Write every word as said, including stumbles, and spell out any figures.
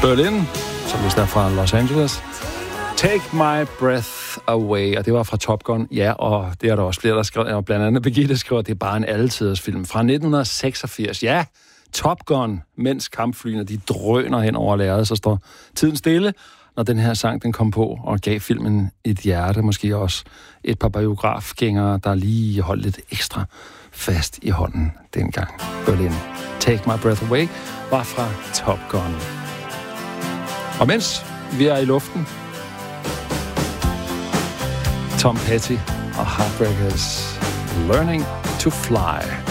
Berlin, som vist er fra Los Angeles. Take My Breath Away, og det var fra Top Gun. Ja, og det er der også flere, der skriver, og blandt andet Birgitte skriver, at det er bare en alletiders film fra nitten seksogfirs. Ja, Top Gun, mens kampflyene de drøner hen over lærredet, så står tiden stille, når den her sang den kom på og gav filmen et hjerte, måske også et par biografgængere, der lige holdt lidt ekstra fast i hånden dengang. Berlin. Take My Breath Away var fra Top Gun. Og mens vi er i luften, Tom Petty og Heartbreakers, Learning to Fly.